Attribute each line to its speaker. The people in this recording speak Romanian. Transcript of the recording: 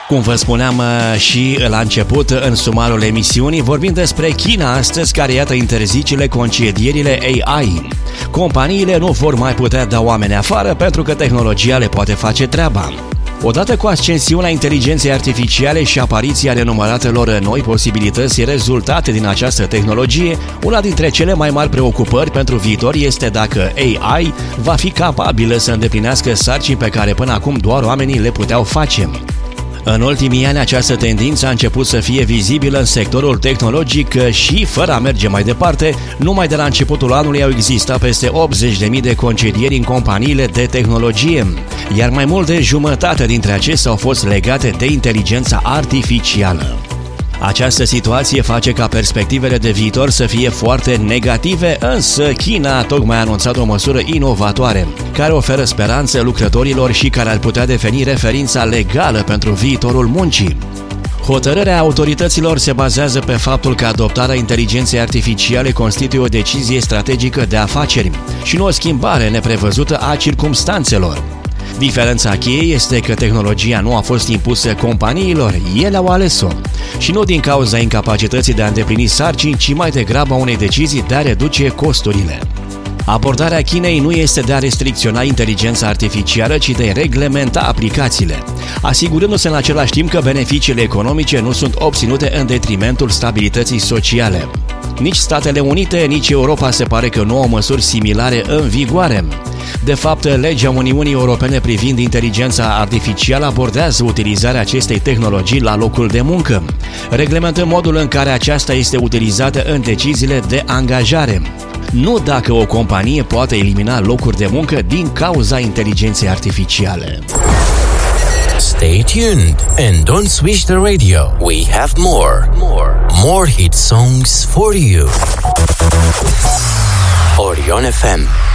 Speaker 1: Cum vă spuneam și la început, în sumarul emisiunii, vorbim despre China astăzi, care iată interzice concedierile AI. Companiile nu vor mai putea da oameni afară pentru că tehnologia le poate face treaba. Odată cu ascensiunea inteligenței artificiale și apariția nenumăratelor noi posibilități rezultate din această tehnologie, una dintre cele mai mari preocupări pentru viitor este dacă AI va fi capabilă să îndeplinească sarcini pe care până acum doar oamenii le puteau face. În ultimii ani, această tendință a început să fie vizibilă în sectorul tehnologic și, fără a merge mai departe, numai de la începutul anului au existat peste 80.000 de concedieri în companiile de tehnologie, iar mai mult de jumătate dintre acestea au fost legate de inteligența artificială. Această situație face ca perspectivele de viitor să fie foarte negative, însă China tocmai a anunțat o măsură inovatoare, care oferă speranță lucrătorilor și care ar putea deveni referința legală pentru viitorul muncii. Hotărârea autorităților se bazează pe faptul că adoptarea inteligenței artificiale constituie o decizie strategică de afaceri și nu o schimbare neprevăzută a circumstanțelor. Diferența cheie este că tehnologia nu a fost impusă companiilor, ele au ales-o. Și nu din cauza incapacității de a îndeplini sarcini, ci mai degrabă a unei decizii de a reduce costurile. Abordarea Chinei nu este de a restricționa inteligența artificială, ci de a reglementa aplicațiile, asigurându-se în același timp că beneficiile economice nu sunt obținute în detrimentul stabilității sociale. Nici Statele Unite, nici Europa se pare că nu au măsuri similare în vigoare. De fapt, legea Uniunii Europene privind inteligența artificială abordează utilizarea acestei tehnologii la locul de muncă, reglementând modul în care aceasta este utilizată în deciziile de angajare. Nu dacă o companie poate elimina locuri de muncă din cauza inteligenței artificiale.
Speaker 2: Stay tuned and don't switch the radio. We have more hit songs for you. Orion FM.